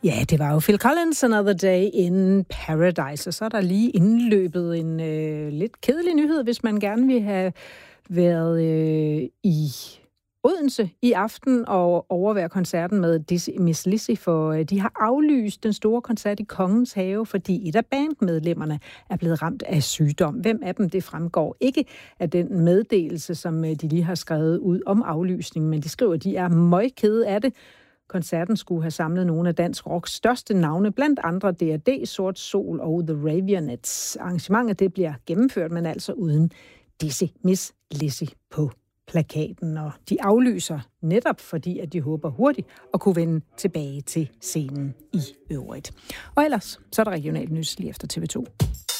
Ja, det var jo Phil Collins, Another Day in Paradise, og så er der lige indløbet en lidt kedelig nyhed, hvis man gerne vil have været i Odense i aften og overvære koncerten med Dizzy Miss Lizzy, for de har aflyst den store koncert i Kongens Have, fordi et af bandmedlemmerne er blevet ramt af sygdom. Hvem af dem, det fremgår ikke af den meddelelse, som de lige har skrevet ud om aflysningen, men de skriver, at de er møgkede af det. Koncerten skulle have samlet nogle af dansk rocks største navne, blandt andre D&D, Sort Sol og The Raveonettes. Arrangementet det bliver gennemført, men altså uden Dizzy Miss Lizzy på plakaten, og de aflyser netop fordi, at de håber hurtigt at kunne vende tilbage til scenen i øvrigt. Og ellers så er der regionalt nyt lige efter TV2.